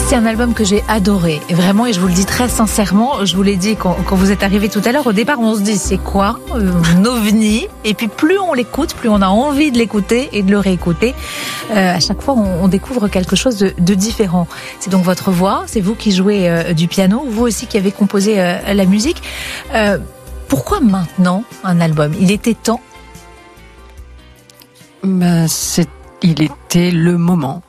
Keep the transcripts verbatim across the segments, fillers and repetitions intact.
C'est un album que j'ai adoré, et vraiment, et je vous le dis très sincèrement, je vous l'ai dit quand, quand vous êtes arrivé tout à l'heure, au départ on se dit c'est quoi, euh, un ovni, et puis plus on l'écoute, plus on a envie de l'écouter et de le réécouter. Euh, à chaque fois on, on découvre quelque chose de, de différent. C'est donc votre voix, c'est vous qui jouez euh, du piano, vous aussi qui avez composé euh, la musique. Euh, pourquoi maintenant un album ? Il était temps ? Ben, c'est, il était le moment.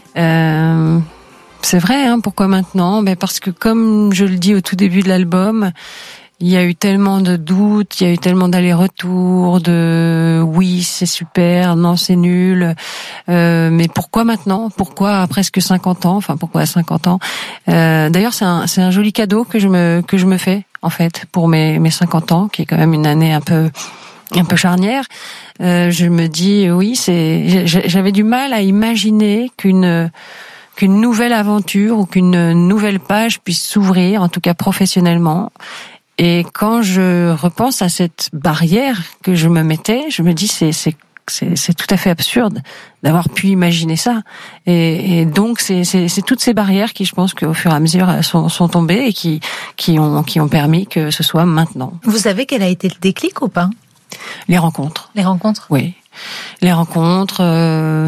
Euh... C'est vrai, hein, pourquoi maintenant ? Ben parce que comme je le dis au tout début de l'album, il y a eu tellement de doutes, il y a eu tellement d'allers-retours, de oui c'est super, non c'est nul, euh, mais pourquoi maintenant ? Pourquoi à presque cinquante ans ? Enfin pourquoi à cinquante ans ? euh, D'ailleurs c'est un c'est un joli cadeau que je me que je me fais en fait pour mes mes cinquante ans, qui est quand même une année un peu un peu charnière. Euh, je me dis oui c'est j'avais du mal à imaginer qu'une qu'une nouvelle aventure ou qu'une nouvelle page puisse s'ouvrir, en tout cas professionnellement. Et quand je repense à cette barrière que je me mettais, je me dis c'est c'est c'est, c'est tout à fait absurde d'avoir pu imaginer ça. Et, et donc c'est, c'est c'est toutes ces barrières qui, je pense, qu'au fur et à mesure sont sont tombées et qui qui ont qui ont permis que ce soit maintenant. Vous savez quel a été le déclic ou pas ? Les rencontres. Les rencontres. Oui, les rencontres. Euh...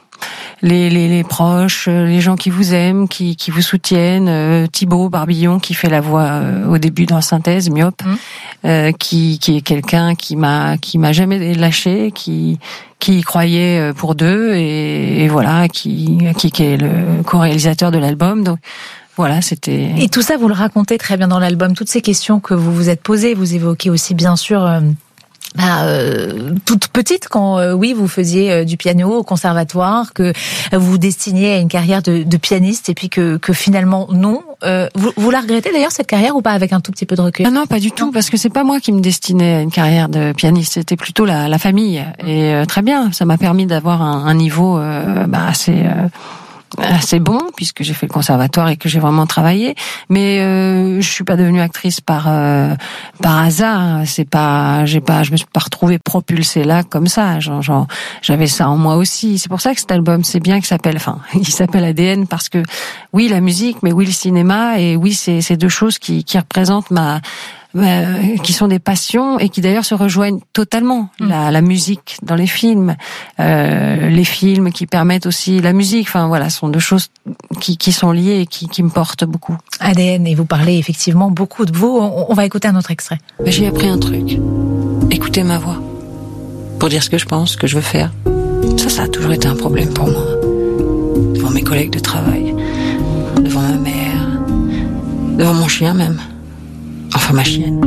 Les, les, les proches, les gens qui vous aiment, qui, qui vous soutiennent, euh, Thibaut Barbillon qui fait la voix euh, au début dans Synthèse, myope, mmh. euh, qui, qui est quelqu'un qui m'a, qui m'a jamais lâché, qui, qui y croyait pour deux et, et voilà, qui, qui, qui est le co-réalisateur de l'album. Donc voilà, c'était. Et tout ça, vous le racontez très bien dans l'album. Toutes ces questions que vous vous êtes posées, vous évoquez aussi bien sûr. Euh... Bah, euh, toute petite, quand euh, oui vous faisiez euh, du piano au conservatoire, que euh, vous vous destiniez à une carrière de, de pianiste, et puis que, que finalement non. Euh, vous, vous la regrettez d'ailleurs cette carrière ou pas, avec un tout petit peu de recul ? Ah non, pas du tout, parce que c'est pas moi qui me destinais à une carrière de pianiste, c'était plutôt la, la famille. Et euh, très bien, ça m'a permis d'avoir un, un niveau euh, bah, assez. Euh, assez bon puisque j'ai fait le conservatoire et que j'ai vraiment travaillé, mais euh, je suis pas devenue actrice par euh, par hasard. C'est pas, j'ai pas, je me suis pas retrouvée propulsée là comme ça. Genre, genre, j'avais ça en moi aussi. C'est pour ça que cet album, c'est bien qu'il s'appelle, enfin, il s'appelle A D N parce que oui la musique, mais oui le cinéma, et oui c'est c'est deux choses qui qui représentent ma Euh, qui sont des passions et qui d'ailleurs se rejoignent totalement. Mmh. La, la musique dans les films, euh, les films qui permettent aussi la musique. Enfin voilà, ce sont deux choses qui, qui sont liées et qui, qui me portent beaucoup. A D N, et vous parlez effectivement beaucoup de vous. On, on va écouter un autre extrait. J'ai appris un truc. Écouter ma voix pour dire ce que je pense, ce que je veux faire. Ça, ça a toujours été un problème pour moi. Devant mes collègues de travail, devant ma mère, devant mon chien même. Enfin, ma chienne.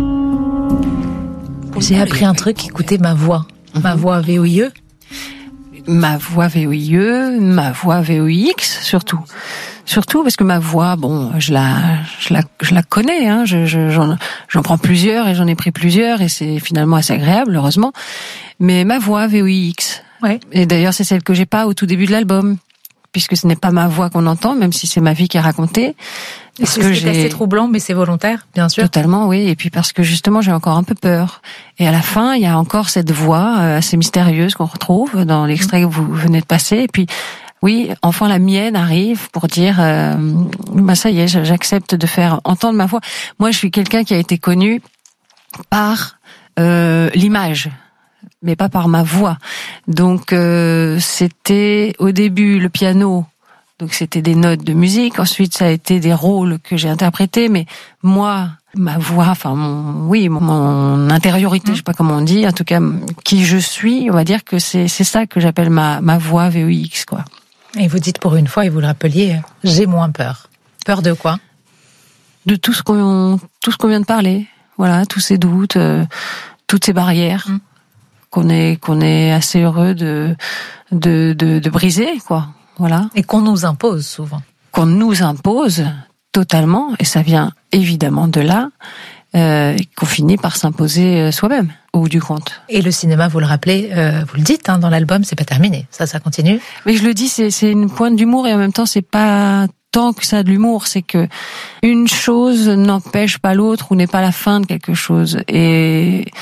J'ai appris un truc, écoutez ma voix. Mm-hmm. Ma voix V O I E. Ma voix V O I E, ma voix V O I X, surtout. Surtout parce que ma voix, bon, je la, je la, je la connais, hein. Je, je, j'en, j'en prends plusieurs et j'en ai pris plusieurs et c'est finalement assez agréable, heureusement. Mais ma voix V O I X. Ouais. Et d'ailleurs, c'est celle que j'ai pas au tout début de l'album, puisque ce n'est pas ma voix qu'on entend, même si c'est ma vie qui est racontée. Parce que c'est assez troublant, mais c'est volontaire, bien sûr. Totalement, oui. Et puis parce que justement, j'ai encore un peu peur. Et à la fin, il y a encore cette voix assez mystérieuse qu'on retrouve dans l'extrait que vous venez de passer. Et puis, oui, enfin la mienne arrive pour dire, euh, bah ça y est, j'accepte de faire entendre ma voix. Moi, je suis quelqu'un qui a été connu par euh, l'image, mais pas par ma voix. Donc, euh, c'était au début le piano. Donc c'était des notes de musique. Ensuite, ça a été des rôles que j'ai interprétés. Mais moi, ma voix, enfin mon, oui, mon, mon intériorité, mmh. je sais pas comment on dit. En tout cas, qui je suis, on va dire que c'est c'est ça que j'appelle ma ma voix V O I X, quoi. Et vous dites pour une fois, et vous le rappeliez, j'ai moins peur. Peur de quoi ? De tout ce qu'on tout ce qu'on vient de parler. Voilà, tous ces doutes, euh, toutes ces barrières mmh. qu'on est qu'on est assez heureux de de de, de briser, quoi. Voilà. Et qu'on nous impose souvent. Qu'on nous impose totalement, et ça vient évidemment de là, euh, qu'on finit par s'imposer soi-même, au bout du compte. Et le cinéma, vous le rappelez, euh, vous le dites, hein, dans l'album, c'est pas terminé. Ça, ça continue. Mais je le dis, c'est, c'est une pointe d'humour, et en même temps, c'est pas tant que ça de l'humour, c'est que une chose n'empêche pas l'autre, ou n'est pas la fin de quelque chose. Et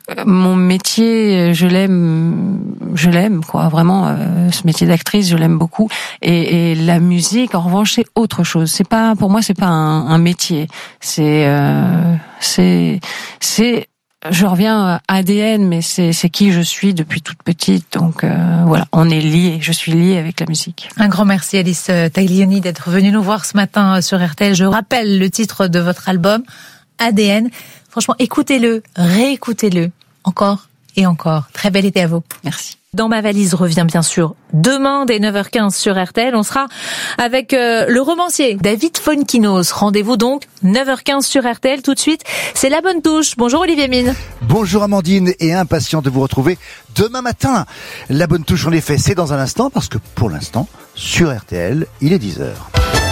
mon métier, je l'aime, je l'aime quoi, vraiment. Euh, ce métier d'actrice, je l'aime beaucoup. Et, et la musique, en revanche, c'est autre chose. C'est pas, pour moi, c'est pas un, un métier. C'est, euh, c'est, c'est. Je reviens à A D N, mais c'est, c'est qui je suis depuis toute petite. Donc euh, voilà, on est liés. Je suis liée avec la musique. Un grand merci Alice Taglioni d'être venue nous voir ce matin sur R T L. Je rappelle le titre de votre album, A D N. Franchement, écoutez-le, réécoutez-le, encore et encore. Très bel été à vous. Merci. Dans ma valise revient bien sûr demain dès neuf heures quinze sur R T L. On sera avec euh, le romancier David Fonkinos. Rendez-vous donc neuf heures quinze sur R T L. Tout de suite, c'est La Bonne Touche. Bonjour Olivier Mine. Bonjour Amandine, et impatient de vous retrouver demain matin. La Bonne Touche en effet, c'est dans un instant, parce que pour l'instant, sur R T L, il est dix heures.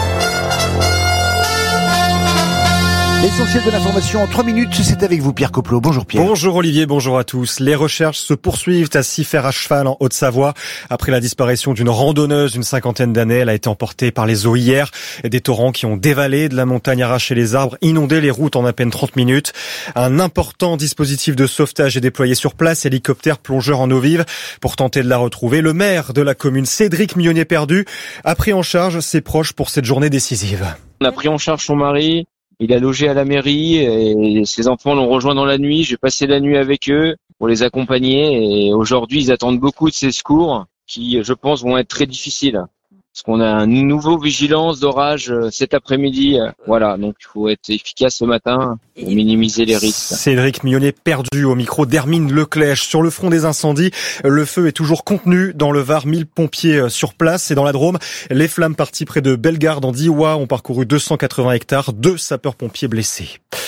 L'essentiel de l'information en trois minutes, c'est avec vous Pierre Coplot. Bonjour Pierre. Bonjour Olivier, bonjour à tous. Les recherches se poursuivent à Siffert à cheval en Haute-Savoie. Après la disparition d'une randonneuse d'une cinquantaine d'années, elle a été emportée par les eaux hier. Des torrents qui ont dévalé de la montagne, arraché les arbres, inondé les routes en à peine trente minutes. Un important dispositif de sauvetage est déployé sur place, hélicoptère, plongeur en eau vive, pour tenter de la retrouver. Le maire de la commune, Cédric Mionnet-Perdu, a pris en charge ses proches pour cette journée décisive. On a pris en charge son mari. Il a logé à la mairie et ses enfants l'ont rejoint dans la nuit. J'ai passé la nuit avec eux pour les accompagner et aujourd'hui, ils attendent beaucoup de ces secours qui, je pense, vont être très difficiles. Parce qu'on a un nouveau vigilance d'orage cet après-midi. Voilà, donc il faut être efficace ce matin pour minimiser les risques. Cédric Mionnet-Perdu au micro d'Hermine Leclèche. Sur le front des incendies, le feu est toujours contenu. Dans le Var, mille pompiers sur place. Et dans la Drôme, les flammes parties près de Bellegarde en Diois ont parcouru deux cent quatre-vingts hectares. Deux sapeurs-pompiers blessés.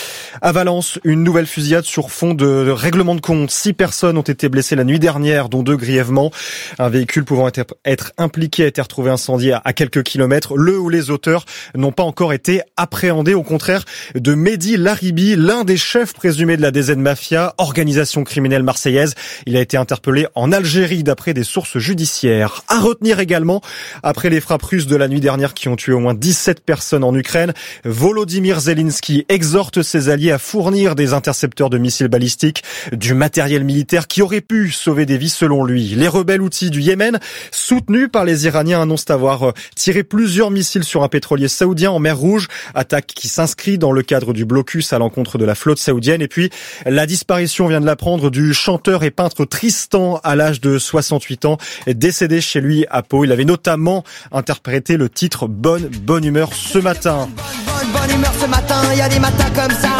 À Valence, une nouvelle fusillade sur fond de règlement de compte. Six personnes ont été blessées la nuit dernière, dont deux grièvement. Un véhicule pouvant être, être impliqué a été retrouvé incendié à quelques kilomètres. Le ou les auteurs n'ont pas encore été appréhendés. Au contraire de Mehdi Laribi, l'un des chefs présumés de la D Z Mafia, organisation criminelle marseillaise. Il a été interpellé en Algérie d'après des sources judiciaires. À retenir également, après les frappes russes de la nuit dernière qui ont tué au moins dix-sept personnes en Ukraine, Volodymyr Zelensky exhorte ses alliés à fournir des intercepteurs de missiles balistiques, du matériel militaire qui aurait pu sauver des vies selon lui. Les rebelles houthis du Yémen, soutenus par les Iraniens, annoncent avoir tiré plusieurs missiles sur un pétrolier saoudien en mer Rouge, attaque qui s'inscrit dans le cadre du blocus à l'encontre de la flotte saoudienne. Et puis, la disparition, vient de l'apprendre, du chanteur et peintre Tristan à l'âge de soixante-huit ans, décédé chez lui à Pau. Il avait notamment interprété le titre Bonne, bonne humeur ce matin. Bonne, bonne, bonne humeur ce matin, il y a des matins comme ça.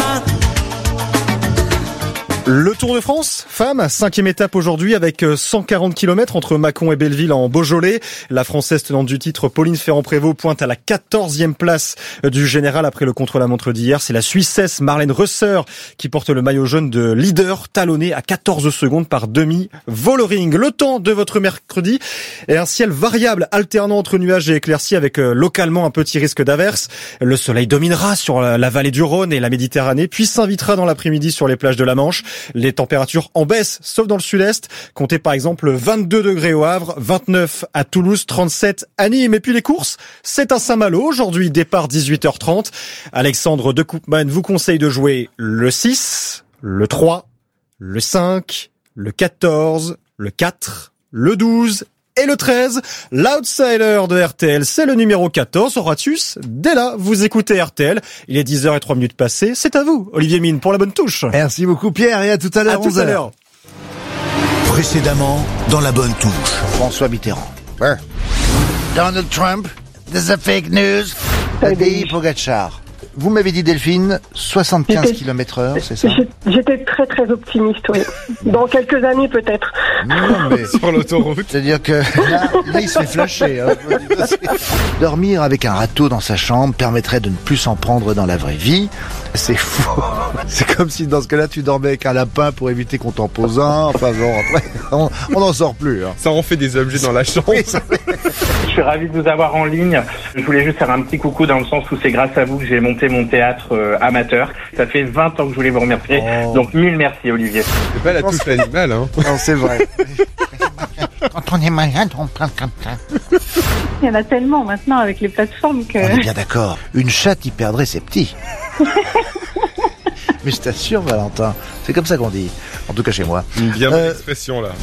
Le Tour de France, femmes, cinquième étape aujourd'hui avec cent quarante kilomètres entre Mâcon et Belleville en Beaujolais. La Française tenante du titre, Pauline Ferrand-Prévot, pointe à la quatorzième place du général après le contre-la-montre d'hier. C'est la Suissesse Marlène Reusser qui porte le maillot jaune de leader, talonné à quatorze secondes par Demi Vollering. Le temps de votre mercredi est un ciel variable, alternant entre nuages et éclaircies avec localement un petit risque d'averse. Le soleil dominera sur la vallée du Rhône et la Méditerranée, puis s'invitera dans l'après-midi sur les plages de la Manche. Les températures en baisse, sauf dans le sud-est. Comptez par exemple vingt-deux degrés au Havre, vingt-neuf à Toulouse, trente-sept à Nîmes. Et puis les courses, c'est à Saint-Malo. Aujourd'hui, départ dix-huit heures trente. Alexandre de Koopman vous conseille de jouer le six, le trois, le cinq, le quatorze, le quatre, le douze et le treize. L'outsider de R T L, c'est le numéro quatorze, Horatius. Dès là, vous écoutez R T L. Il est dix heures et trois minutes passées. C'est à vous, Olivier Mine, pour la bonne touche. Merci beaucoup Pierre, et à tout à l'heure. À tout à l'heure. Précédemment, dans la bonne touche. François Mitterrand. Ouais. Donald Trump, there's a fake news. Tadej Pogacar. Vous m'avez dit, Delphine, soixante-quinze kilomètres heure, c'est ça? J'étais très très optimiste, oui. Dans quelques années peut-être. Non, mais sur l'autoroute. C'est-à-dire que là, là il se fait flasher. Hein. Dormir avec un râteau dans sa chambre permettrait de ne plus s'en prendre dans la vraie vie. C'est faux. C'est comme si dans ce cas-là, tu dormais avec un lapin pour éviter qu'on t'en pose un. Enfin, genre, après, on n'en sort plus. Hein. Ça en fait des objets dans la chambre. Oui, ça fait... Je suis ravi de vous avoir en ligne. Je voulais juste faire un petit coucou dans le sens où c'est grâce à vous que j'ai monté mon théâtre euh, amateur. Ça fait vingt ans que je voulais vous remercier. Oh. Donc mille merci Olivier. C'est pas la touche animale, hein. Non, c'est vrai. Quand on est malade, on plaint comme ça. Il y en a tellement maintenant avec les plateformes que... On est bien d'accord. Une chatte y perdrait ses petits. Mais je t'assure, Valentin, c'est comme ça qu'on dit. En tout cas chez moi. Une bien bonne Euh, expression, là.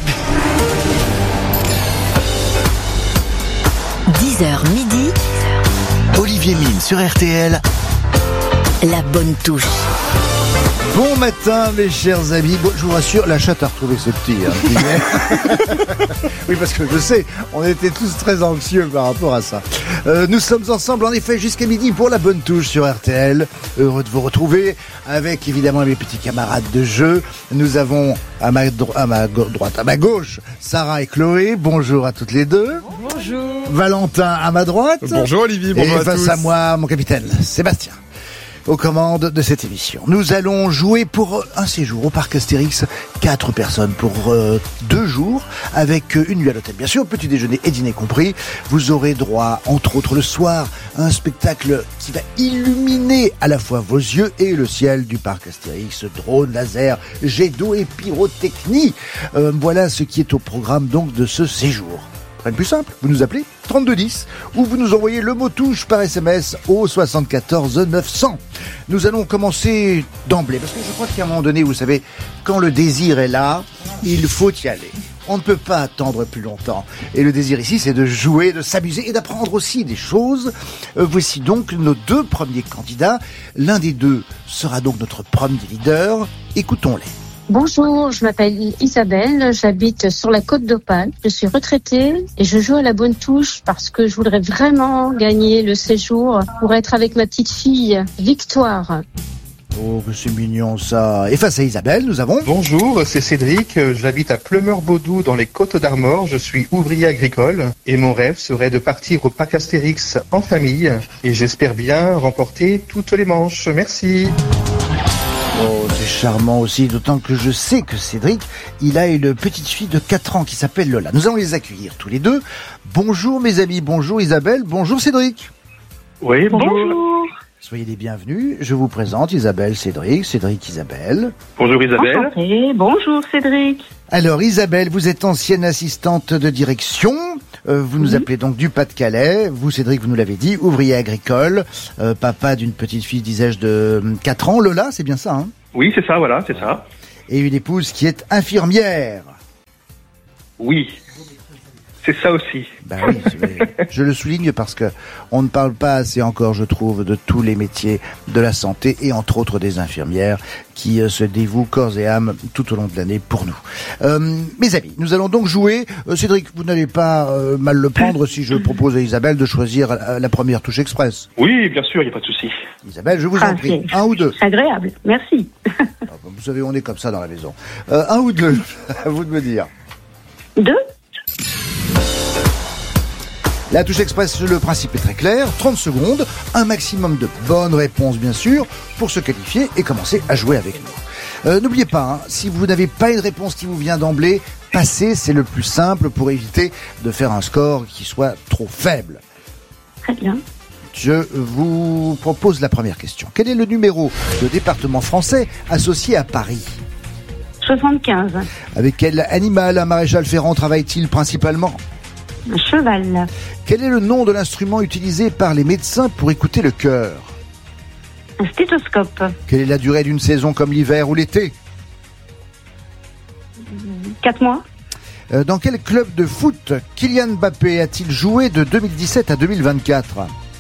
dix heures midi, Olivier Mine sur R T L. la bonne touche. Bon matin, mes chers amis. Bon, je vous rassure, la chatte a retrouvé ses petits. Hein, oui, parce que je sais, on était tous très anxieux par rapport à ça. Euh, nous sommes ensemble, en effet, jusqu'à midi pour la bonne touche sur R T L. Heureux de vous retrouver avec, évidemment, mes petits camarades de jeu. Nous avons à ma, dro- à ma go- droite, à ma gauche, Sarah et Chloé. Bonjour à toutes les deux. Bonjour. Valentin à ma droite. Bonjour Olivier, bonjour Et à face tous. à moi, mon capitaine, Sébastien, aux commandes de cette émission. Nous allons jouer pour un séjour au parc Astérix, quatre personnes pour euh, deux jours, avec une nuit à l'hôtel, bien sûr, petit déjeuner et dîner compris. Vous aurez droit, entre autres le soir, à un spectacle qui va illuminer à la fois vos yeux et le ciel du parc Astérix. Drone, laser, jet d'eau et pyrotechnie. Euh, voilà ce qui est au programme donc de ce séjour. Rien de plus simple, vous nous appelez trente-deux dix ou vous nous envoyez le mot touche par S M S au soixante-quatorze neuf cents. Nous allons commencer d'emblée, parce que je crois qu'à un moment donné, vous savez, quand le désir est là, il faut y aller. On ne peut pas attendre plus longtemps. Et le désir ici, c'est de jouer, de s'amuser et d'apprendre aussi des choses. Euh, voici donc nos deux premiers candidats. L'un des deux sera donc notre premier leader. Écoutons-les. Bonjour, je m'appelle Isabelle, j'habite sur la côte d'Opale, je suis retraitée et je joue à la bonne touche parce que je voudrais vraiment gagner le séjour pour être avec ma petite fille Victoire. Oh, que c'est mignon ça. Et face à Isabelle, nous avons... Bonjour, c'est Cédric, j'habite à Pleumeur-Baudou dans les Côtes d'Armor, je suis ouvrier agricole et mon rêve serait de partir au parc Astérix en famille et j'espère bien remporter toutes les manches. Merci. Oh, c'est charmant aussi, d'autant que je sais que Cédric, il a une petite fille de quatre ans qui s'appelle Lola. Nous allons les accueillir tous les deux. Bonjour mes amis, bonjour Isabelle, bonjour Cédric. Oui, bonjour. Bonjour. Soyez les bienvenus, je vous présente Isabelle, Cédric, Cédric, Isabelle. Bonjour Isabelle. Enchantée. Bonjour Cédric. Alors Isabelle, vous êtes ancienne assistante de direction, euh, vous nous Oui. appelez donc du Pas-de-Calais, vous Cédric, vous nous l'avez dit, ouvrier agricole, euh, papa d'une petite fille, disais-je, de quatre ans, Lola, c'est bien ça, hein? Oui, c'est ça, voilà, c'est ça. Et une épouse qui est infirmière. Oui, c'est ça aussi. Ben oui, c'est- je le souligne parce que on ne parle pas assez encore, je trouve, de tous les métiers de la santé et entre autres des infirmières qui euh, se dévouent corps et âme tout au long de l'année pour nous. Euh, mes amis, nous allons donc jouer. Euh, Cédric, vous n'allez pas euh, mal le prendre si je propose à Isabelle de choisir la, la première touche express. Oui, bien sûr, il n'y a pas de souci. Isabelle, je vous Ah, en prie. c'est- Un ou deux. C'est agréable. Merci. Ah, ben, vous savez, on est comme ça dans la maison. Euh, un ou deux. À vous de me dire. Deux. La touche express, le principe est très clair, trente secondes, un maximum de bonnes réponses bien sûr, pour se qualifier et commencer à jouer avec nous. Euh, n'oubliez pas, hein, si vous n'avez pas une réponse qui vous vient d'emblée, passez, c'est le plus simple pour éviter de faire un score qui soit trop faible. Très bien. Je vous propose la première question. Quel est le numéro de département français associé à Paris ? soixante-quinze. Avec quel animal un maréchal Ferrand travaille-t-il principalement ? Un cheval. Quel est le nom de l'instrument utilisé par les médecins pour écouter le cœur ? Un stéthoscope. Quelle est la durée d'une saison comme l'hiver ou l'été ? Quatre mois. Euh, Dans quel club de foot Kylian Mbappé a-t-il joué de deux mille dix-sept à deux mille vingt-quatre ?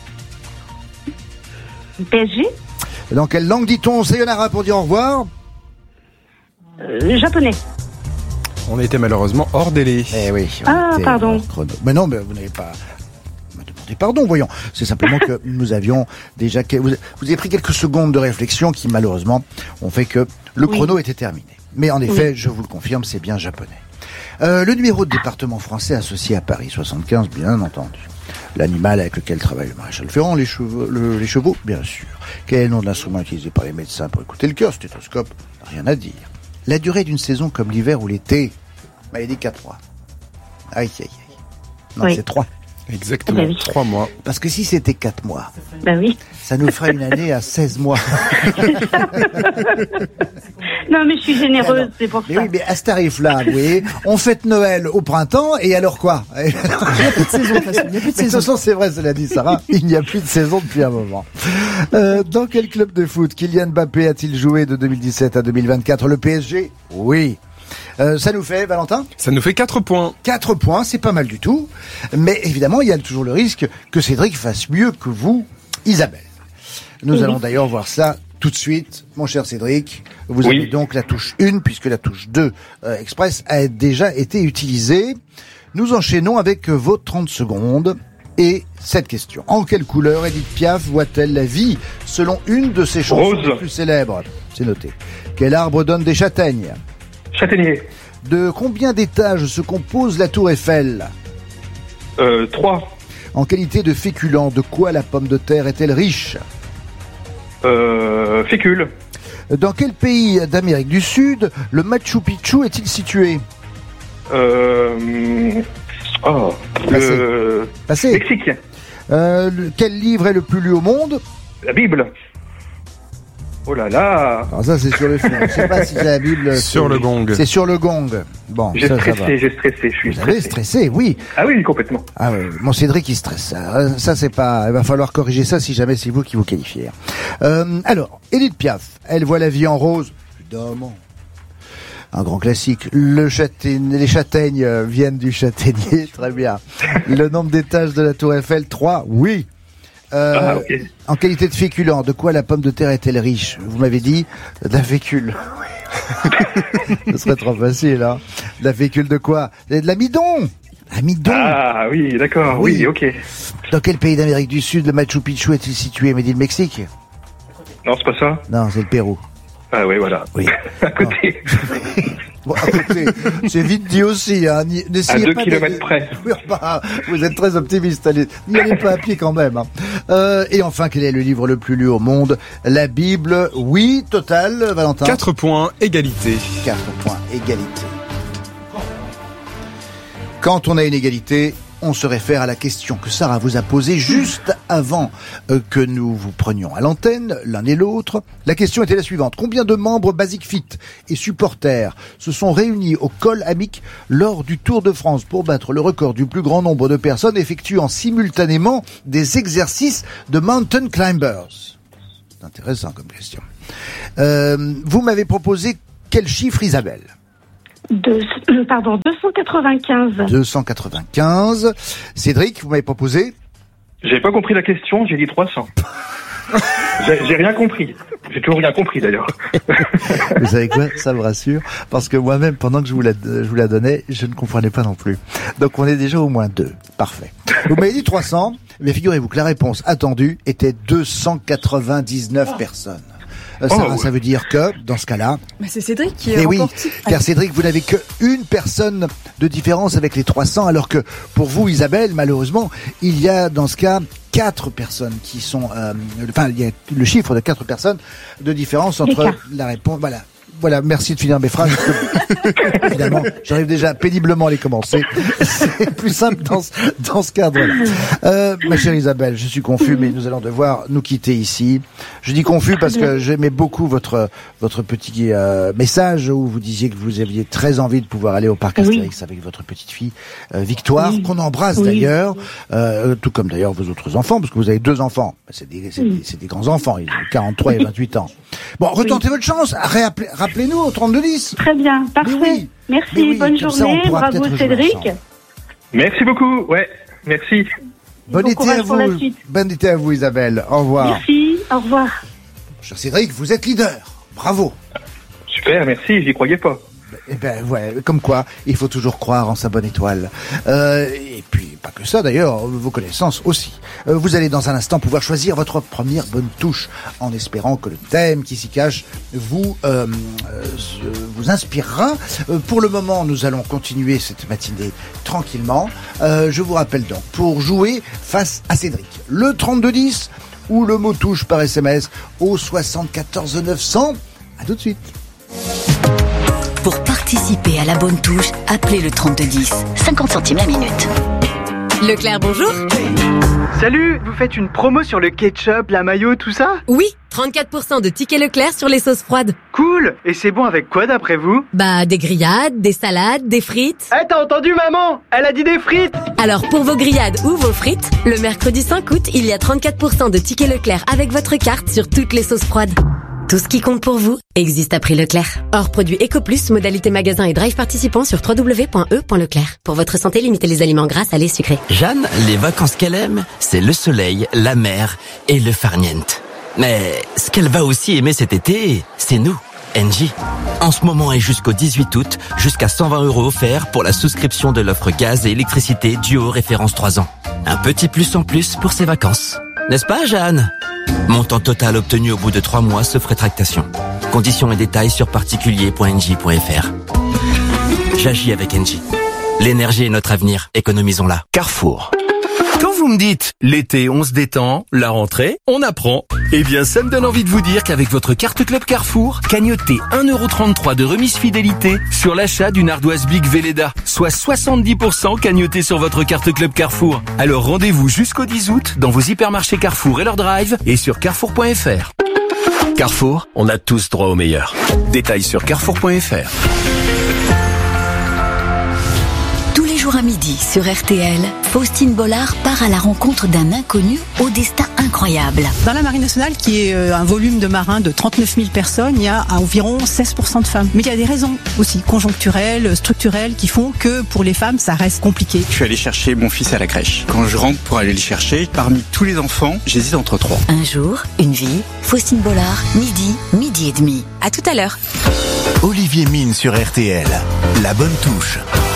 P S G. Dans quelle langue dit-on sayonara pour dire au revoir ? Euh, japonais. On était malheureusement hors délai. Eh oui. on Ah, était pardon. hors chrono. Mais non, mais vous n'avez pas me demandé pardon, voyons. C'est simplement que nous avions déjà... que- Vous, vous avez pris quelques secondes de réflexion qui, malheureusement, ont fait que le Oui. chrono était terminé. Mais en effet, je vous le confirme, c'est bien japonais. Euh, le numéro de département français associé à Paris, soixante-quinze, bien entendu. L'animal avec lequel travaille le maréchal Ferrand, les chevaux, le- les chevaux, bien sûr. Quel est le nom de l'instrument utilisé par les médecins pour écouter le cœur ? Stéthoscope, rien à dire. La durée d'une saison comme l'hiver ou l'été, bah, il dit quatre mois. Aïe, aïe, aïe. Non, Oui. c'est trois. Exactement, Bah oui. trois mois. Parce que si c'était quatre mois, Ben oui. ça nous ferait une année à seize mois. Non, mais je suis généreuse, c'est pour mais ça. oui, mais à ce tarif-là, vous voyez, on fête Noël au printemps, et alors quoi? Il n'y a plus de saison, de toute façon. Il n'y a plus de saison. De toute façon, c'est vrai, cela dit Sarah, il n'y a plus de saison depuis un moment. Euh, dans quel club de foot Kylian Mbappé a-t-il joué de deux mille dix-sept à deux mille vingt-quatre? Le P S G? Oui. Euh, ça nous fait, Valentin? Ça nous fait quatre points. quatre points, c'est pas mal du tout. Mais évidemment, il y a toujours le risque que Cédric fasse mieux que vous, Isabelle. Nous oui. allons d'ailleurs voir ça tout de suite, mon cher Cédric. Vous oui. avez donc la touche un, puisque la touche deux euh, express a déjà été utilisée. Nous enchaînons avec vos trente secondes. Et cette question. En quelle couleur Edith Piaf voit-elle la vie, selon une de ses chansons Rose. les plus célèbres? C'est noté. Quel arbre donne des châtaignes? Châtaignier. De combien d'étages se compose la tour Eiffel? Euh, trois. En qualité de féculent, de quoi la pomme de terre est-elle riche? Euh, fécule. Dans quel pays d'Amérique du Sud le Machu Picchu est-il situé? Euh... Oh, Passez. le... Passez. Mexique. Euh, le... Quel livre est le plus lu au monde? La Bible. Oh là là. Alors ça, c'est sur le film. Je sais pas si c'est la Bible. Sur le gong. C'est sur le gong. Bon, j'ai ça, stressé, ça va. j'ai stressé, je suis Vous stressé. avez stressé, oui. Ah oui, complètement. Ah oui, mon Cédric, il stresse. Ça, ça c'est pas. Il va falloir corriger ça si jamais c'est vous qui vous qualifiez. Euh, alors, Edith Piaf, elle voit la vie en rose. Évidemment. Un grand classique. Le châtaigne, les châtaignes viennent du châtaignier. Très bien. Le nombre d'étages de la Tour Eiffel, trois. Oui. Euh, ah, okay. En qualité de féculent, de quoi la pomme de terre est-elle riche? Vous m'avez dit d'un fécule. Ce serait trop facile, hein. D'un fécule de quoi? De l'amidon. Amidon. Ah oui, d'accord. Oui. oui, ok. Dans quel pays d'Amérique du Sud le Machu Picchu est-il situé? Mais dit le Mexique? Non, c'est pas ça. Non, c'est le Pérou. Ah oui, voilà. Oui. À côté. Bon, à côté. C'est vite dit aussi, hein. À deux kilomètres près. Vous êtes très optimiste. Allez, n'y allez pas à pied quand même, hein. Euh, et enfin, quel est le livre le plus lu au monde? La Bible. Oui, total, Valentin. Quatre points, égalité. Quatre points, égalité. Quand on a une égalité, on se réfère à la question que Sarah vous a posée juste avant euh, que nous vous prenions à l'antenne, l'un et l'autre. La question était la suivante. Combien de membres Basic Fit et supporters se sont réunis au col Amic lors du Tour de France pour battre le record du plus grand nombre de personnes effectuant simultanément des exercices de mountain climbers? C'est intéressant comme question. Euh, vous m'avez proposé quel chiffre, Isabelle? Deux, euh, pardon, deux cent quatre-vingt-quinze. deux cent quatre-vingt-quinze. Cédric, vous m'avez proposé? J'ai pas compris la question, j'ai dit trois cents. j'ai, j'ai rien compris. J'ai toujours rien compris d'ailleurs. Vous savez quoi? Ça me rassure. Parce que moi-même, pendant que je vous la, je vous la donnais, je ne comprenais pas non plus. Donc on est déjà au moins deux. Parfait. Vous m'avez dit trois cents, mais figurez-vous que la réponse attendue était deux cent quatre-vingt-dix-neuf personnes. Euh, Sarah, oh, ouais. Ça veut dire que, dans ce cas-là... Mais c'est Cédric qui est eh oui, remporté. car Cédric, vous n'avez qu'une personne de différence avec les trois cents, alors que pour vous, Isabelle, malheureusement, il y a dans ce cas quatre personnes qui sont... Euh, enfin, il y a le chiffre de quatre personnes de différence entre la réponse... Voilà. Voilà, merci de finir mes phrases. Évidemment, j'arrive déjà péniblement à les commencer. C'est plus simple dans ce, dans ce cadre-là. Euh, ma chère Isabelle, je suis confus, mais nous allons devoir nous quitter ici. Je dis confus parce que j'aimais beaucoup votre votre petit euh, message où vous disiez que vous aviez très envie de pouvoir aller au parc Astérix oui. avec votre petite fille euh, Victoire, oui. qu'on embrasse oui. d'ailleurs, euh, tout comme d'ailleurs vos autres enfants, parce que vous avez deux enfants. C'est des, c'est oui. des, c'est des grands enfants, ils ont quarante-trois et vingt-huit ans. Bon, retentez oui. votre chance. Réappelez, rappelez-nous au trente-deux dix. Très bien, parfait. Oui. Merci, oui, bonne journée, ça, bravo Cédric. Merci beaucoup, ouais, merci. Bon, bon été à vous, bon été à vous Isabelle, au revoir. Merci, au revoir. Cher Cédric, vous êtes leader, bravo. Super, merci, j'y croyais pas. Eh ben ouais, comme quoi, il faut toujours croire en sa bonne étoile. Euh, et puis, pas que ça d'ailleurs, vos connaissances aussi. Euh, vous allez dans un instant pouvoir choisir votre première bonne touche, en espérant que le thème qui s'y cache vous euh, euh, vous inspirera. Euh, pour le moment, nous allons continuer cette matinée tranquillement. Euh, je vous rappelle donc, pour jouer face à Cédric, le trente-deux dix ou le mot touche par S M S au soixante-quatorze neuf cents. À tout de suite. Pour participer à la bonne touche, appelez le trente-deux dix, cinquante centimes la minute. Leclerc, bonjour. Salut, vous faites une promo sur le ketchup, la mayo, tout ça? Oui, trente-quatre pour cent de tickets Leclerc sur les sauces froides. Cool. Et c'est bon avec quoi d'après vous? Bah, des grillades, des salades, des frites. Eh, t'as entendu maman? Elle a dit des frites. Alors pour vos grillades ou vos frites, le mercredi cinq août, il y a trente-quatre pour cent de tickets Leclerc avec votre carte sur toutes les sauces froides. Tout ce qui compte pour vous existe à prix Leclerc. Hors produit EcoPlus, modalité magasin et drive participant sur w w w point e point leclerc. Pour votre santé, limitez les aliments gras, salés, sucrés. Jeanne, les vacances qu'elle aime, c'est le soleil, la mer et le farniente. Mais ce qu'elle va aussi aimer cet été, c'est nous, Engie. En ce moment et jusqu'au dix-huit août, jusqu'à cent vingt euros offerts pour la souscription de l'offre gaz et électricité Duo référence trois ans. Un petit plus en plus pour ses vacances. N'est-ce pas, Jeanne? Montant total obtenu au bout de trois mois sauf rétractation. Conditions et détails sur particulier point engie point f r. J'agis avec Engie. L'énergie est notre avenir, économisons-la. Carrefour. Quand vous me dites l'été on se détend, la rentrée on apprend, eh bien ça me donne envie de vous dire qu'avec votre carte Club Carrefour, cagnotez un euro trente-trois de remise fidélité sur l'achat d'une ardoise Big Velleda, soit soixante-dix pour cent cagnoté sur votre carte Club Carrefour. Alors rendez-vous jusqu'au dix août dans vos hypermarchés Carrefour et leur drive et sur carrefour point f r. Carrefour, on a tous droit au meilleur. Détails sur carrefour point f r. Jour à midi sur R T L, Faustine Bollard part à la rencontre d'un inconnu au destin incroyable. Dans la Marine nationale, qui est un volume de marins de trente-neuf mille personnes, il y a environ seize pour cent de femmes. Mais il y a des raisons aussi conjoncturelles, structurelles, qui font que pour les femmes, ça reste compliqué. Je suis allé chercher mon fils à la crèche. Quand je rentre pour aller le chercher, parmi tous les enfants, j'hésite entre trois. Un jour, une vie, Faustine Bollard, midi, midi et demi. À tout à l'heure. Olivier Mine sur R T L. La bonne touche.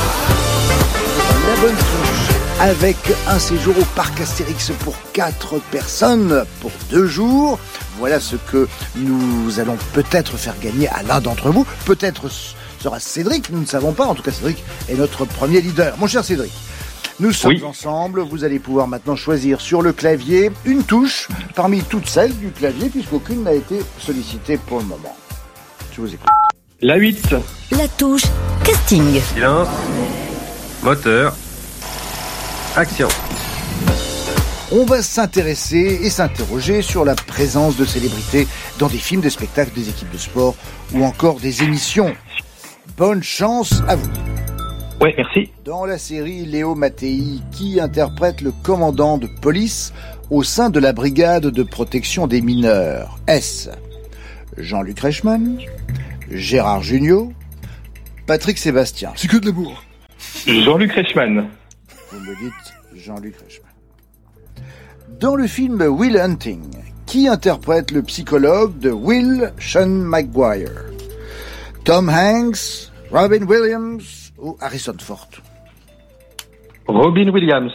La bonne touche avec un séjour au parc Astérix pour quatre personnes pour deux jours. Voilà ce que nous allons peut-être faire gagner à l'un d'entre vous. Peut-être sera Cédric, nous ne savons pas. En tout cas, Cédric est notre premier leader. Mon cher Cédric, nous sommes oui. ensemble. Vous allez pouvoir maintenant choisir sur le clavier une touche parmi toutes celles du clavier, puisqu'aucune n'a été sollicitée pour le moment. Je vous écoute. La huit. La touche casting. Silence. Moteur. Action. On va s'intéresser et s'interroger sur la présence de célébrités dans des films, des spectacles, des équipes de sport ou encore des émissions. Bonne chance à vous. Oui, merci. Dans la série Léo Mattei, qui interprète le commandant de police au sein de la brigade de protection des mineurs? Est-ce Jean-Luc Reichmann, Gérard Jugnot, Patrick Sébastien? C'est que de l'amour. Jean-Luc Reichmann. Vous me dites Jean-Luc Reichmann. Dans le film Will Hunting, qui interprète le psychologue de Will, Sean Maguire? Tom Hanks, Robin Williams ou Harrison Ford? Robin Williams.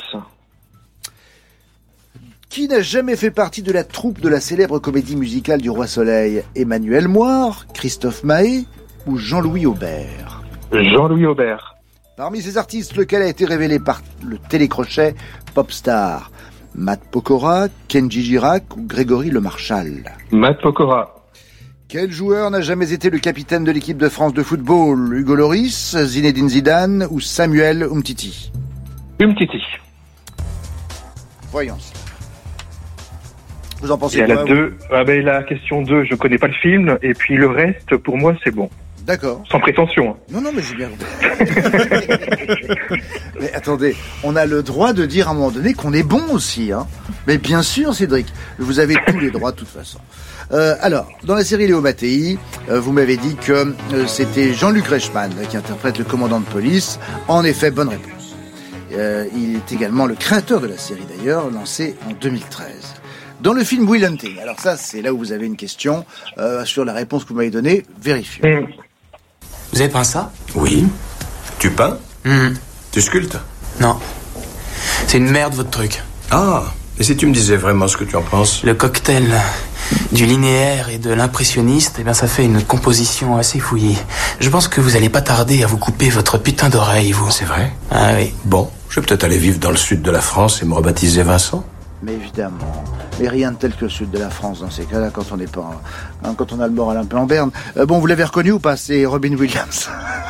Qui n'a jamais fait partie de la troupe de la célèbre comédie musicale du Roi Soleil? Emmanuel Moir, Christophe Mahé ou Jean-Louis Aubert? Jean-Louis Aubert. Parmi ces artistes, lequel a été révélé par le télécrochet Popstar? Matt Pokora, Kenji Girac ou Grégory Lemarchal? Matt Pokora. Quel joueur n'a jamais été le capitaine de l'équipe de France de football? Hugo Lloris, Zinedine Zidane ou Samuel Umtiti? Umtiti. Voyons cela. Vous en pensez quoi? La, deux, ah ben, la question deux, je connais pas le film, et puis le reste, pour moi, c'est bon. D'accord. Sans prétention. Non, non, mais j'ai bien compris. Mais attendez, on a le droit de dire à un moment donné qu'on est bon aussi, hein. Mais bien sûr, Cédric, vous avez tous les droits de toute façon. Euh, alors, dans la série Léo Mattei, euh, vous m'avez dit que euh, c'était Jean-Luc Reichmann qui interprète le commandant de police. En effet, bonne réponse. Euh, il est également le créateur de la série d'ailleurs, lancée en deux mille treize. Dans le film Will Hunting, alors ça, c'est là où vous avez une question euh, sur la réponse que vous m'avez donnée. Vérifiez. Mmh. Vous avez peint ça? Oui. Tu peins? mmh. Tu sculptes? Non. C'est une merde, votre truc. Ah, et si tu me disais vraiment ce que tu en penses? Le cocktail du linéaire et de l'impressionniste, eh bien, ça fait une composition assez fouillée. Je pense que vous allez pas tarder à vous couper votre putain d'oreille, vous. C'est vrai? Ah oui. Bon, je vais peut-être aller vivre dans le sud de la France et me rebaptiser Vincent. Mais évidemment, mais rien de tel que le sud de la France dans ces cas-là, quand on n'est pas, hein, quand on a le moral un peu en berne. Euh, bon, vous l'avez reconnu ou pas? C'est Robin Williams.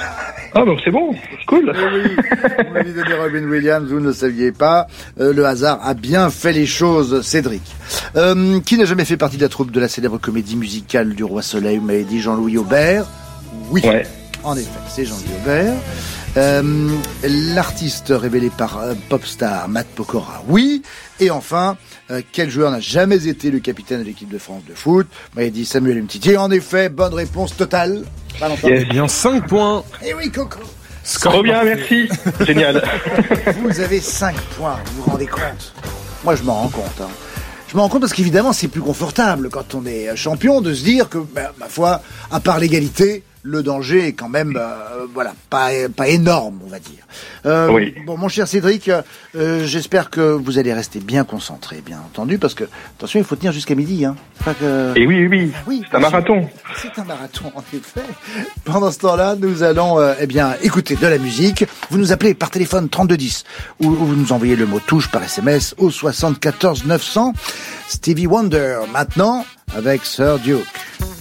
Ah donc c'est bon, cool. Eh oui, vous m'avez donné Robin Williams, vous ne le saviez pas. Euh, le hasard a bien fait les choses, Cédric. Euh, qui n'a jamais fait partie de la troupe de la célèbre comédie musicale du Roi Soleil? Vous m'avez dit Jean-Louis Aubert. Oui, ouais. En effet, c'est Jean-Louis Aubert. Euh, l'artiste révélé par euh, Popstar, Matt Pokora. Oui. Et enfin, euh, quel joueur n'a jamais été le capitaine de l'équipe de France de foot? Vous m'avez dit Samuel Umtiti. En effet, bonne réponse totale. Yes. Eh bien, cinq points. Eh oui, Coco. Trop bien, merci. Génial. Vous avez cinq points, vous vous rendez compte? Moi, je m'en rends compte. Hein. Je m'en rends compte parce qu'évidemment, c'est plus confortable quand on est champion de se dire que, bah, ma foi, à part l'égalité, le danger est quand même, euh, voilà, pas pas énorme, on va dire. Euh, oui. Bon, mon cher Cédric, euh, j'espère que vous allez rester bien concentré, bien entendu, parce que attention, il faut tenir jusqu'à midi, hein. Pas que... Et oui, oui, oui. oui c'est un marathon. C'est un marathon, en effet. Pendant ce temps-là, nous allons, euh, eh bien, écouter de la musique. Vous nous appelez par téléphone trente-deux dix ou, ou vous nous envoyez le mot touche par S M S au soixante-quatorze neuf cents. Stevie Wonder, maintenant, avec Sir Duke.